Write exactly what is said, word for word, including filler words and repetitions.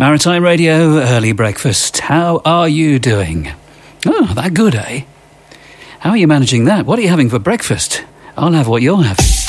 Maritime Radio, early breakfast. How are you doing? Oh, that good, eh? How are you managing that? What are you having for breakfast? I'll have what you're having.